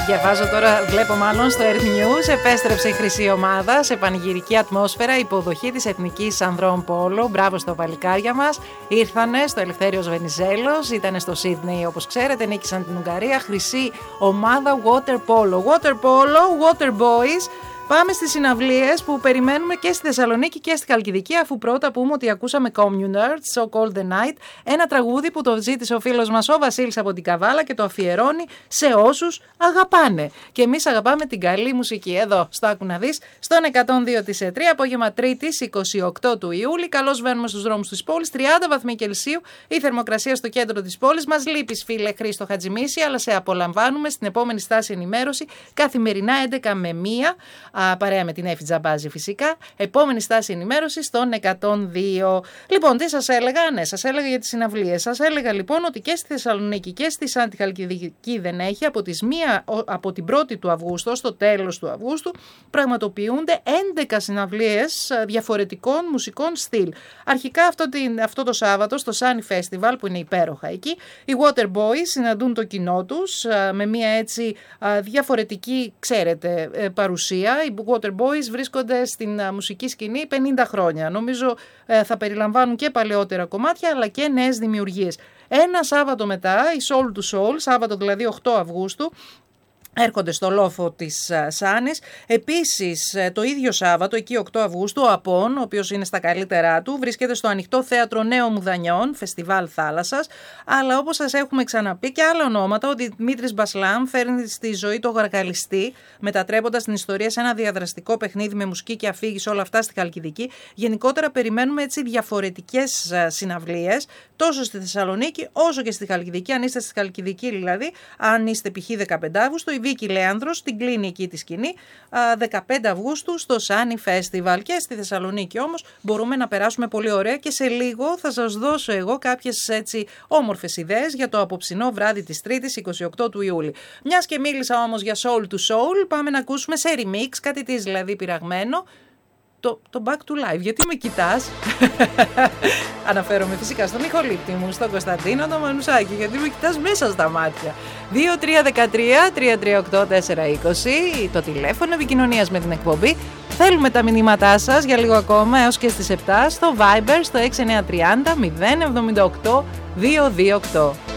Διαβάζω τώρα, βλέπω μάλλον στο Earth News, επέστρεψε η χρυσή ομάδα σε πανηγυρική ατμόσφαιρα, υποδοχή της Εθνικής Ανδρών Πόλο. Μπράβο στα παλικάρια μας. Ήρθανε στο Ελευθέριος Βενιζέλος, ήταν στο Σίδνεϊ όπως ξέρετε, νίκησαν την Ουγγαρία. Χρυσή ομάδα Water Polo. Water Polo, Water Boys. Πάμε στις συναυλίες που περιμένουμε και στη Θεσσαλονίκη και στη Χαλκιδική, αφού πρώτα πούμε ότι ακούσαμε Communards, So Cold the Night, ένα τραγούδι που το ζήτησε ο φίλος μας ο Βασίλης από την Καβάλα και το αφιερώνει σε όσους αγαπάνε. Και εμείς αγαπάμε την καλή μουσική. Εδώ, στο Άκου να δεις, στον 102,3, απόγευμα Τρίτης, 28 του Ιούλη. Καλώς βαίνουμε στους δρόμους της πόλης, 30 βαθμοί Κελσίου, η θερμοκρασία στο κέντρο της πόλης. Μας λείπεις, φίλε Χρήστο Χατζημίση, αλλά σε απολαμβάνουμε στην επόμενη στάση ενημέρωση, καθημερινά 11 με 1. Παρέα με την Έφη Τζαμπάζη φυσικά. Επόμενη στάση ενημέρωση στον 102. Λοιπόν, τι σας έλεγα? Ναι, σας έλεγα για τις συναυλίες. Σας έλεγα λοιπόν ότι και στη Θεσσαλονίκη και στη Σάντι Χαλκιδική δεν έχει. Από την 1η του Αυγούστου στο τέλος του Αυγούστου πραγματοποιούνται 11 συναυλίες διαφορετικών μουσικών στυλ. Αρχικά αυτό το Σάββατο στο Sunny Festival που είναι υπέροχα εκεί, οι Water Boys συναντούν το κοινό τους με μια έτσι διαφορετική, ξέρετε, παρουσία. Οι Water Boys βρίσκονται στην μουσική σκηνή 50 χρόνια. Νομίζω θα περιλαμβάνουν και παλαιότερα κομμάτια αλλά και νέες δημιουργίες. Ένα Σάββατο μετά, η Soul to Soul, Σάββατο δηλαδή 8 Αυγούστου, έρχονται στο λόφο της Σάνης. Επίσης το ίδιο Σάββατο, εκεί 8 Αυγούστου, ο Απών, ο οποίος είναι στα καλύτερά του, βρίσκεται στο Ανοιχτό Θέατρο Νέων Μουδανιών, Φεστιβάλ Θάλασσας. Αλλά όπως σας έχουμε ξαναπεί και άλλα ονόματα, ότι Δημήτρης Μπασλάμ φέρνει στη ζωή το γαργαλιστή, μετατρέποντας την ιστορία σε ένα διαδραστικό παιχνίδι με μουσική και αφήγηση, όλα αυτά στη Χαλκιδική. Γενικότερα περιμένουμε έτσι διαφορετικές συναυλίες, τόσο στη Θεσσαλονίκη όσο και στη Χαλκιδική. Αν είστε στη Χαλκιδική δηλαδή, αν είστε π.χ. 15 Αύγουστο, η Βίκη Λέανδρος την κλείνει εκεί τη σκηνή 15 Αυγούστου στο Sunny Festival. Και στη Θεσσαλονίκη όμως μπορούμε να περάσουμε πολύ ωραία και σε λίγο θα σας δώσω εγώ κάποιες έτσι όμορφες ιδέες για το απόψινό βράδυ της Τρίτης 28 του Ιούλη. Μιας και μίλησα όμως για Soul to Soul, πάμε να ακούσουμε σε remix, κάτι της δηλαδή πειραγμένο, το Back to Life. Γιατί με κοιτάς? Αναφέρομαι φυσικά στον ηχολήπτη μου, στον Κωνσταντίνο το Μανουσάκη, γιατί με κοιτάς μέσα στα μάτια. 2313-338-420 το τηλέφωνο επικοινωνίας με την εκπομπή. Θέλουμε τα μηνύματά σας για λίγο ακόμα έως και στις 7 στο Viber στο 6930 078 228.